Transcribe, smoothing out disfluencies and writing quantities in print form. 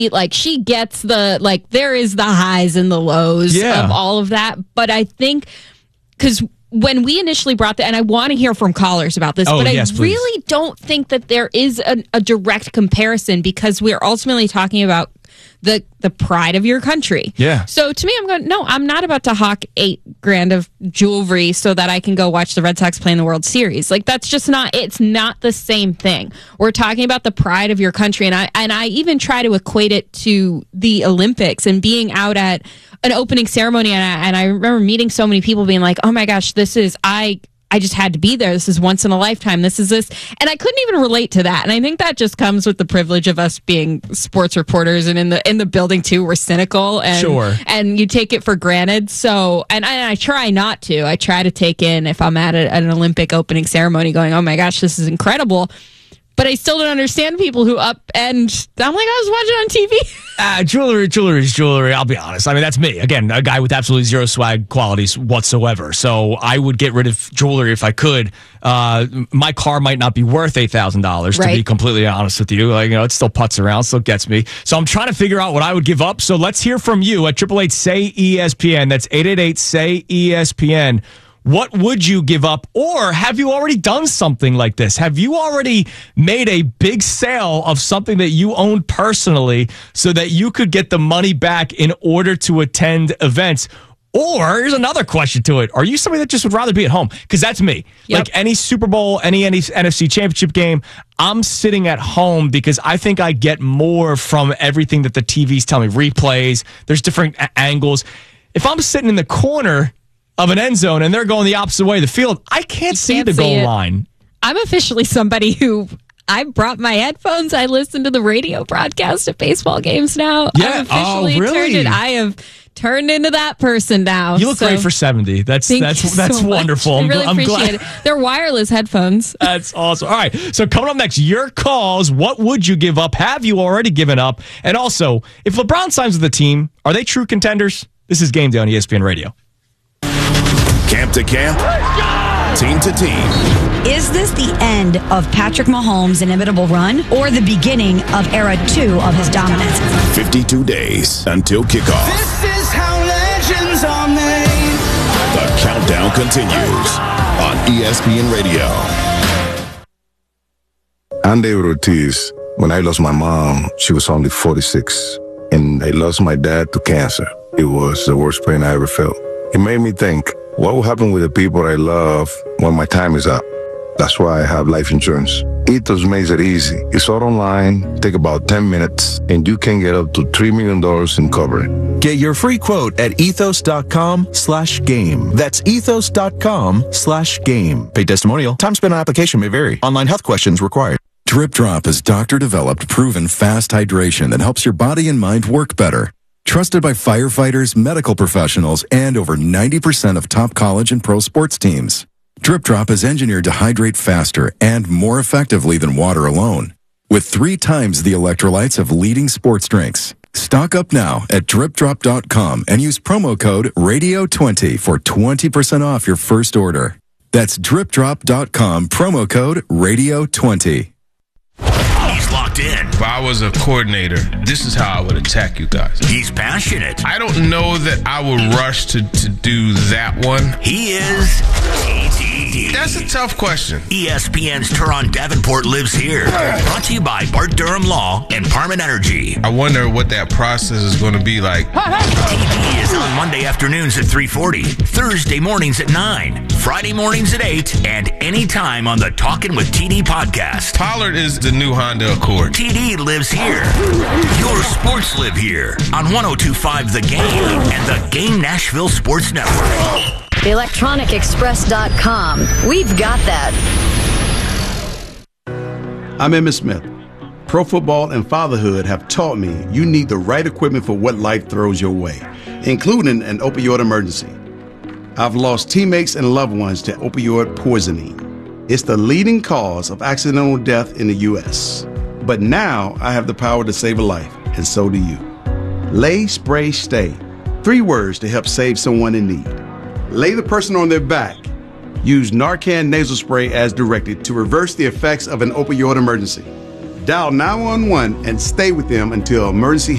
like she gets there is the highs and the lows of all of that. But I think because when we initially brought that, and I want to hear from callers about this, but I really don't think that there is a direct comparison because we're ultimately talking about the pride of your country. Yeah. So to me, I'm going, no, I'm not about to hawk $8,000 of jewelry so that I can go watch the Red Sox play in the World Series. Like that's just not, it's not the same thing. We're talking about the pride of your country. And I even try to equate it to the Olympics and being out at an opening ceremony. And I remember meeting so many people being like, oh my gosh, I just had to be there. This is once in a lifetime. This is this. And I couldn't even relate to that. And I think that just comes with the privilege of us being sports reporters. And in the building, too, we're cynical. And, and you take it for granted. So, and I try not to. I try to take in, if I'm at an Olympic opening ceremony going, oh my gosh, this is incredible. But I still don't understand people who upend. I'm like, I was watching on TV. Jewelry is jewelry. I'll be honest. I mean, that's me. Again, a guy with absolutely zero swag qualities whatsoever. So I would get rid of jewelry if I could. My car might not be worth $8,000 to be completely honest with you. Like, it still puts around, still gets me. So I'm trying to figure out what I would give up. So let's hear from you at 888-SAY-ESPN. That's 888-SAY-ESPN. What would you give up? Or have you already done something like this? Have you already made a big sale of something that you own personally so that you could get the money back in order to attend events? Or here's another question to it. Are you somebody that just would rather be at home? Because that's me. Yep. Like any Super Bowl, any NFC Championship game, I'm sitting at home because I think I get more from everything that the TVs tell me. Replays, there's different angles. If I'm sitting in the corner of an end zone and they're going the opposite way of the field, I can't see the goal line. I'm officially somebody who I brought my headphones. I listen to the radio broadcast at baseball games now. Yeah. I've officially turned it. I have turned into that person now. You look great for 70. That's so wonderful. I really appreciate it. They're wireless headphones. That's awesome. All right. So coming up next, your calls. What would you give up? Have you already given up? And also, if LeBron signs with the team, are they true contenders? This is Game Day on ESPN Radio. Camp to camp, team to team. Is this the end of Patrick Mahomes' inimitable run or the beginning of era 2 of his dominance? 52 days until kickoff. This is how legends are made. The countdown continues on ESPN Radio. I'm David Ortiz. When I lost my mom, she was only 46. And I lost my dad to cancer. It was the worst pain I ever felt. It made me think, what will happen with the people I love when my time is up? That's why I have life insurance. Ethos makes it easy. It's all online, take about 10 minutes, and you can get up to $3 million in coverage. Get your free quote at ethos.com/game. That's ethos.com/game. Paid testimonial. Time spent on application may vary. Online health questions required. Drip Drop is doctor-developed, proven fast hydration that helps your body and mind work better. Trusted by firefighters, medical professionals, and over 90% of top college and pro sports teams. Drip Drop is engineered to hydrate faster and more effectively than water alone, with 3 times the electrolytes of leading sports drinks. Stock up now at dripdrop.com and use promo code RADIO20 for 20% off your first order. That's dripdrop.com, promo code RADIO20. He's locked in. If I was a coordinator, this is how I would attack you guys. He's passionate. I don't know that I would rush to do that one. He is TD. That's a tough question. ESPN's Teron Davenport lives here. Brought to you by Bart Durham Law and Parman Energy. I wonder what that process is going to be like. TD is on Monday afternoons at 3:40, Thursday mornings at 9, Friday mornings at 8, and anytime on the Talkin' with TD podcast. Pollard is the new Honda Accord. TD lives here. Your sports live here on 102.5 The Game and the Game Nashville Sports Network. TheElectronicExpress.com. We've got that. I'm Emmitt Smith. Pro football and fatherhood have taught me you need the right equipment for what life throws your way, including an opioid emergency. I've lost teammates and loved ones to opioid poisoning. It's the leading cause of accidental death in the U.S. But now I have the power to save a life, and so do you. Lay, spray, stay. 3 words to help save someone in need. Lay the person on their back. Use Narcan nasal spray as directed to reverse the effects of an opioid emergency. Dial 911 and stay with them until emergency